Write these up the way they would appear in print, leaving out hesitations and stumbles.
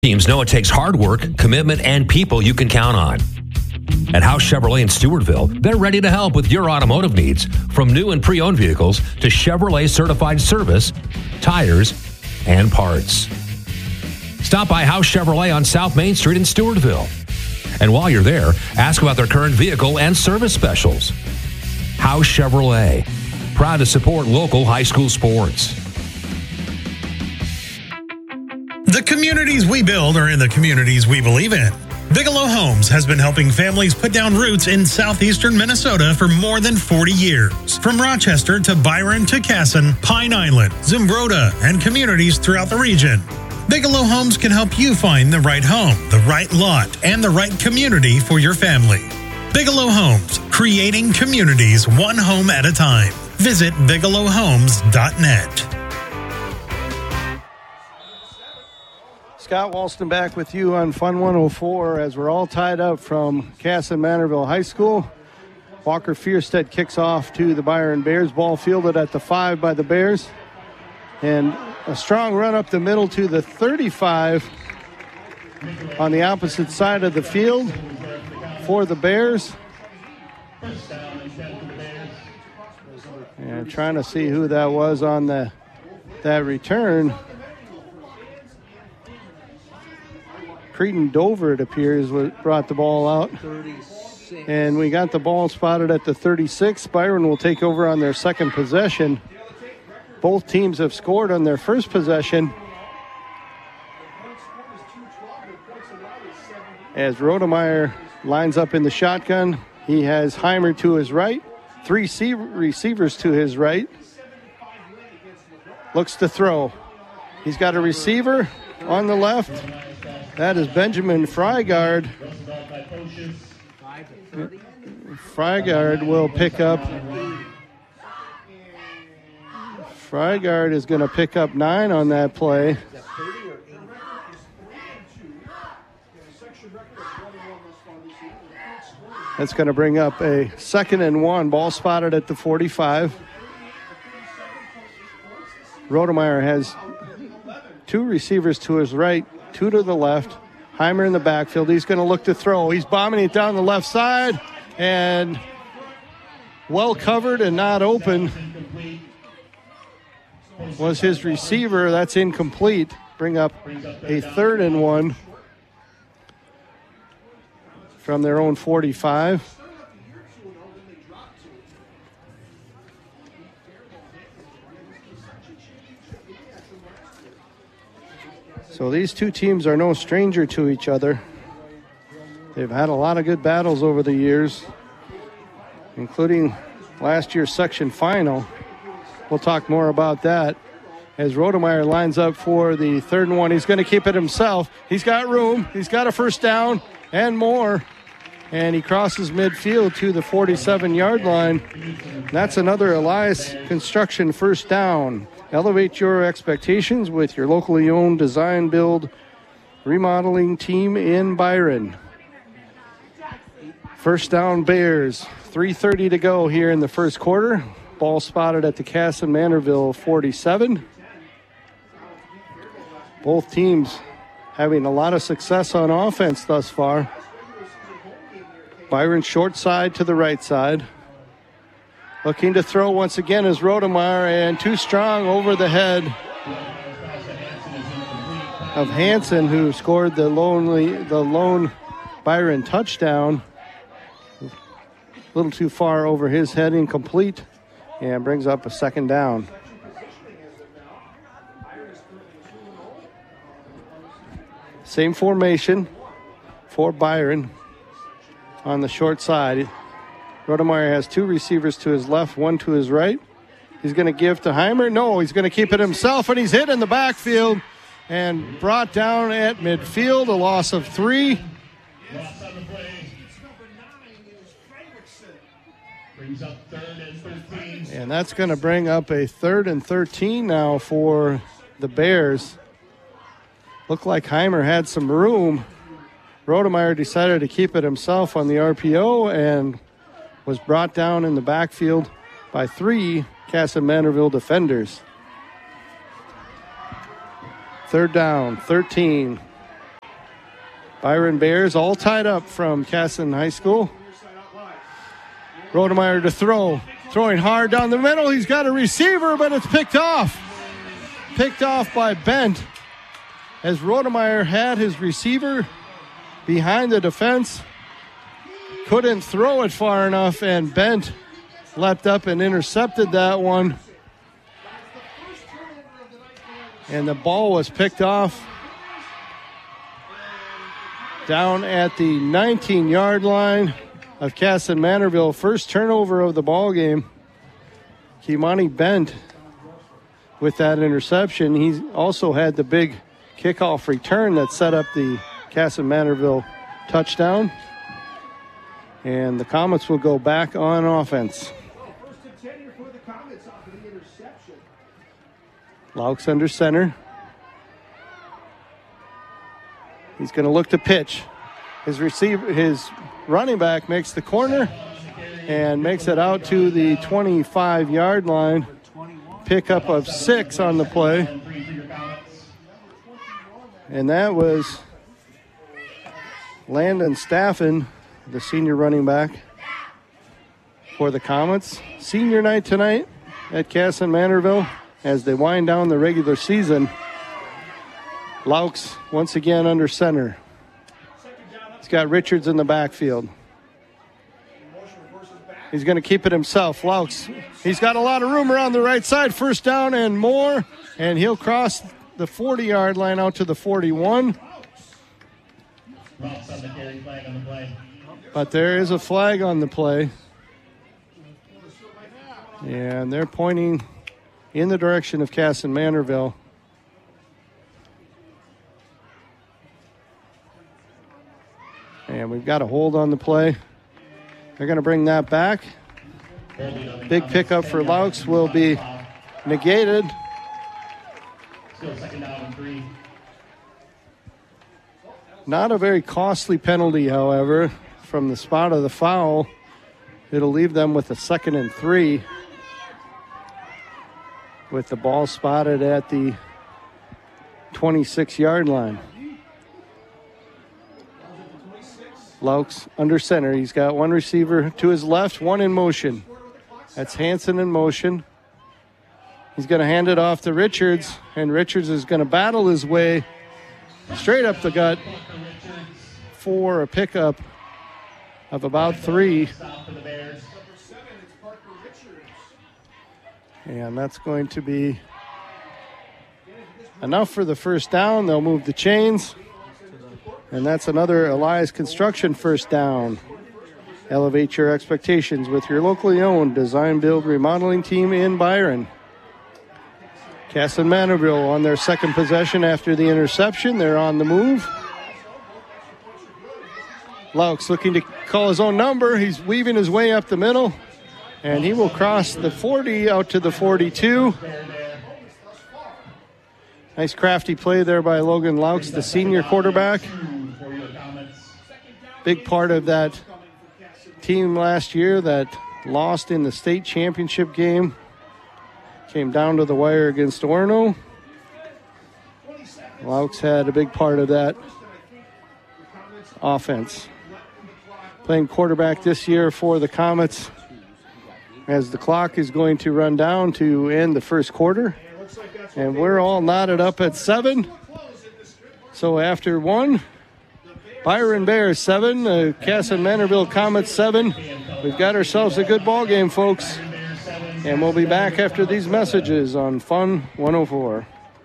Teams know it takes hard work, commitment, and people you can count on. At House Chevrolet in Stewartville, they're ready to help with your automotive needs, from new and pre-owned vehicles to Chevrolet certified service, tires, and parts. Stop by House Chevrolet on South Main Street in Stewartville. And while you're there, ask about their current vehicle and service specials. House Chevrolet, proud to support local high school sports. The communities we build are in the communities we believe in. Bigelow Homes has been helping families put down roots in southeastern Minnesota for more than 40 years. From Rochester to Byron to Casson, Pine Island, Zumbrota, and communities throughout the region. Bigelow Homes can help you find the right home, the right lot, and the right community for your family. Bigelow Homes, creating communities one home at a time. Visit bigelowhomes.net. Scott Walston back with you on Fun 104 as we're all tied up from Casson Manorville High School. Walker Fierstead kicks off to the Byron Bears. Ball fielded at the 5 by the Bears. And a strong run up the middle to the 35 on the opposite side of the field for the Bears. And trying to see who that was on that return. Cretan Dover, it appears, brought the ball out. 36. And we got the ball spotted at the 36. Byron will take over on their second possession. Both teams have scored on their first possession. As Rodemeyer lines up in the shotgun, he has Heimer to his right, 3 receivers to his right. Looks to throw. He's got a receiver on the left. That is Benjamin Frygard. Frygard will pick up. Frygard is going to pick up 9 on that play. That's going to bring up a 2nd and 1. Ball spotted at the 45. Rodemeyer has 2 receivers to his right, 2 to the left. Heimer in the backfield. He's going to look to throw. He's bombing it down the left side and well covered and not open was his receiver. That's incomplete. Bring up a 3rd and 1 from their own 45. So these two teams are no stranger to each other. They've had a lot of good battles over the years, including last year's section final. We'll talk more about that as Rodemeyer lines up for the 3rd and 1. He's going to keep it himself. He's got room. He's got a first down and more. And he crosses midfield to the 47-yard line. That's another Elias Construction first down. Elevate your expectations with your locally owned design, build, remodeling team in Byron. First down Bears. 3:30 to go here in the first quarter. Ball spotted at the Casson Manorville 47. Both teams having a lot of success on offense thus far. Byron short side to the right side. Looking to throw once again is Rodemeyer, and too strong over the head of Hansen, who scored the lone Byron touchdown. A little too far over his head, incomplete, and brings up a 2nd down. Same formation for Byron on the short side. Rodemeyer has 2 receivers to his left, 1 to his right. He's going to give to Heimer. No, he's going to keep it himself, and he's hit in the backfield and brought down at midfield, a loss of 3. And that's going to bring up a 3rd and 13 now for the Bears. Looked like Heimer had some room. Rodemeyer decided to keep it himself on the RPO and was brought down in the backfield by 3 Casson Manorville defenders. 3rd down, 13. Byron Bears all tied up from Casson High School. Rodemeyer to throw. Throwing hard down the middle. He's got a receiver, but it's picked off. Picked off by Bent. As Rodemeyer had his receiver behind the defense. Couldn't throw it far enough, and Bent leapt up and intercepted that one. And the ball was picked off down at the 19-yard line of Casson Manorville. First turnover of the ball game. Kimani Bent with that interception. He also had the big kickoff return that set up the Casson Manorville touchdown. And the Comets will go back on offense. Laux under center. He's going to look to pitch. His running back makes the corner and makes it out to the 25-yard line. Pickup of 6 on the play. And that was Landon Staffen, the senior running back for the Comets. Senior night tonight at Casson Manorville as they wind down the regular season. Laux once again under center. He's got Richards in the backfield. He's going to keep it himself. Laux, he's got a lot of room around the right side. First down and more. And he'll cross the 40-yard line out to the 41. But there is a flag on the play. And they're pointing in the direction of Casson Manorville. And we've got a hold on the play. They're going to bring that back. Big pickup for Laux will be negated. Still second down and 3. Not a very costly penalty, however. From the spot of the foul, it'll leave them with a 2nd and 3. With the ball spotted at the 26-yard line. Laux under center. He's got one receiver to his left, one in motion. That's Hansen in motion. He's going to hand it off to Richards, and Richards is going to battle his way straight up the gut for a pickup of about 3. And that's going to be enough for the first down. They'll move the chains. And that's another Elias Construction first down. Elevate your expectations with your locally owned design, build, remodeling team in Byron. Casson Manorville on their second possession after the interception. They're on the move. Laux looking to call his own number. He's weaving his way up the middle. And he will cross the 40 out to the 42. Nice crafty play there by Logan Laux, the senior quarterback. Big part of that team last year that lost in the state championship game. Came down to the wire against Orono. Laux had a big part of that offense. Playing quarterback this year for the Comets as the clock is going to run down to end the first quarter. And we're all knotted up at 7. So after 1, Byron Bears 7, Casson Manorville Comets 7. We've got ourselves a good ball game, folks. And we'll be back after these messages on Fun 104.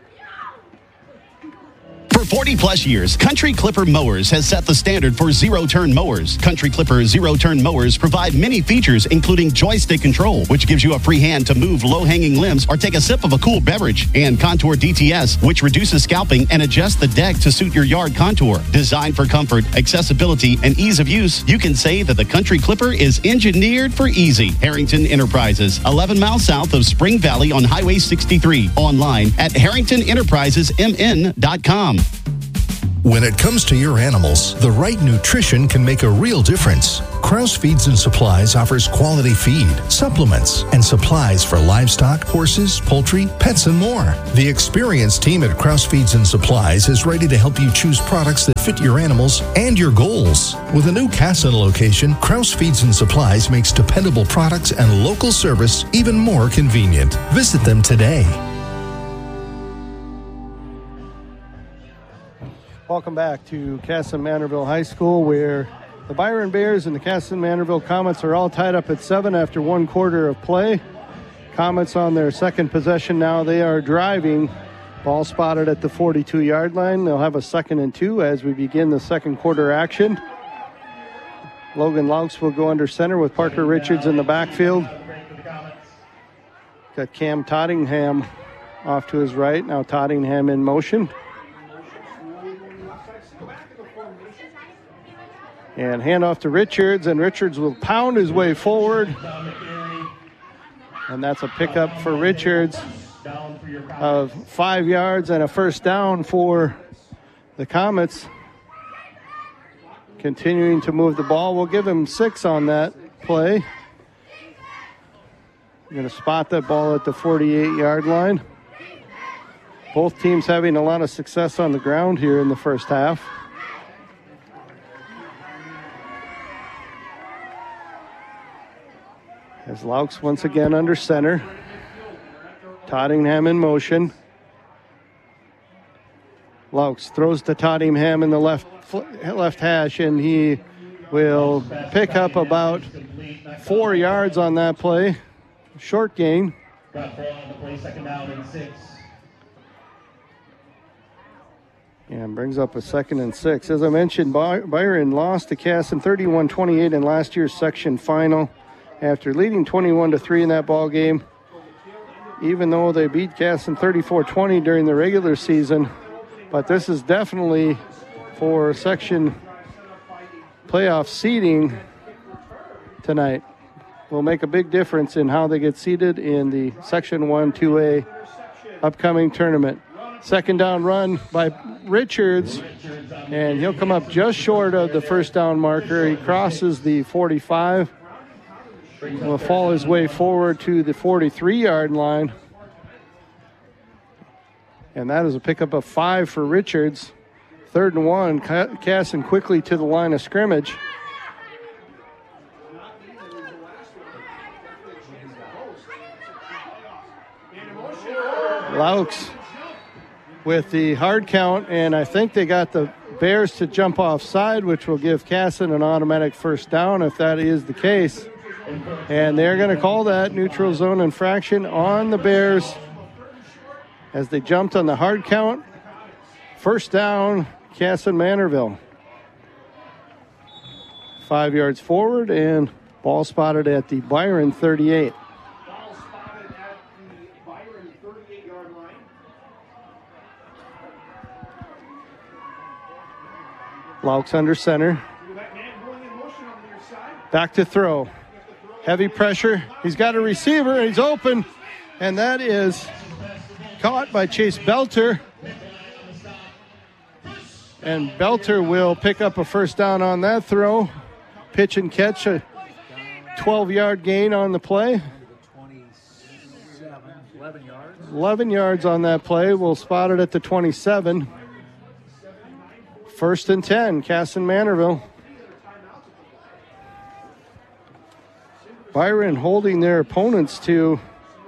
For 40-plus years, Country Clipper Mowers has set the standard for zero-turn mowers. Country Clipper zero-turn mowers provide many features, including joystick control, which gives you a free hand to move low-hanging limbs or take a sip of a cool beverage, and Contour DTS, which reduces scalping and adjusts the deck to suit your yard contour. Designed for comfort, accessibility, and ease of use, you can say that the Country Clipper is engineered for easy. Harrington Enterprises, 11 miles south of Spring Valley on Highway 63. Online at harringtonenterprisesmn.com. When it comes to your animals, the right nutrition can make a real difference. Kraus Feeds and Supplies offers quality feed, supplements, and supplies for livestock, horses, poultry, pets, and more. The experienced team at Kraus Feeds and Supplies is ready to help you choose products that fit your animals and your goals. With a new Casson location, Kraus Feeds and Supplies makes dependable products and local service even more convenient. Visit them today. Welcome back to Casson Manorville High School, where the Byron Bears and the Casson Manorville Comets are all tied up at 7 after 1 quarter of play. Comets on their second possession now. They are driving. Ball spotted at the 42-yard line. They'll have a 2nd and 2 as we begin the second quarter action. Logan Laux will go under center with Parker Richards in the backfield. Got Cam Tottingham off to his right. Now Tottingham in motion. And handoff to Richards, and Richards will pound his way forward. And that's a pickup for Richards of 5 yards and a first down for the Comets. Continuing to move the ball. We'll give him 6 on that play. We're going to spot that ball at the 48-yard line. Both teams having a lot of success on the ground here in the first half. As Laux once again under center. Tottingham in motion. Laux throws to Tottingham in the left hash, and he will pick up about 4 yards on that play. Short gain. And brings up a 2nd and 6. As I mentioned, Byron lost to Casson 31-28 in last year's section final, after leading 21-3 in that ball game. Even though they beat Casson 34-20 during the regular season, but this is definitely for section playoff seeding tonight. Will make a big difference in how they get seeded in the Section 1 2A upcoming tournament. 2nd down run by Richards, and he'll come up just short of the first down marker. He crosses the 45. Will fall his way forward to the 43-yard line. And that is a pickup of 5 for Richards. 3rd and 1. Casson quickly to the line of scrimmage. Laux with the hard count, and I think they got the Bears to jump offside, which will give Casson an automatic first down if that is the case. And they're going to call that neutral zone infraction on the Bears as they jumped on the hard count. First down, Casson Manorville. 5 yards forward, and ball spotted at the Byron 38. Laux under center. Back to throw. Heavy pressure. He's got a receiver. He's open. And that is caught by Chase Belter. And Belter will pick up a first down on that throw. Pitch and catch, a 12-yard gain on the play. 11 yards on that play. We'll spot it at the 27. 1st and 10, Casson Manorville. Byron holding their opponents to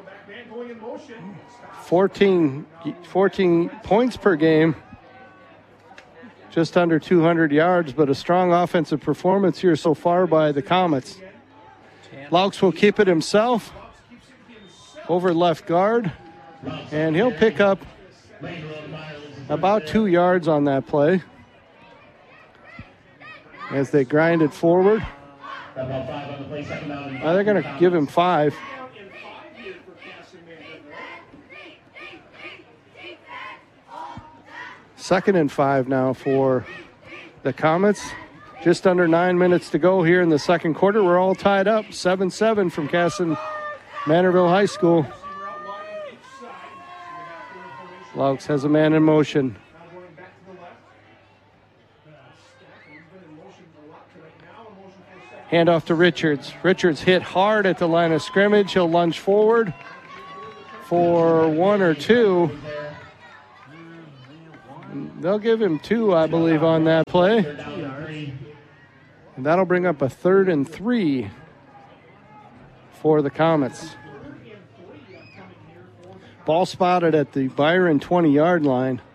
14 points per game. Just under 200 yards, but a strong offensive performance here so far by the Comets. Laux will keep it himself over left guard, and he'll pick up about 2 yards on that play as they grind it forward. They're going to give him 5. Second and 5 now for the Comets. Just under 9 minutes to go here in the second quarter. We're all tied up, 7-7 from Casson Manorville High School. Laux has a man in motion. Handoff to Richards. Richards hit hard at the line of scrimmage. He'll lunge forward for 1 or 2. They'll give him 2, I believe, on that play. And that'll bring up a 3rd and 3 for the Comets. Ball spotted at the Byron 20-yard line.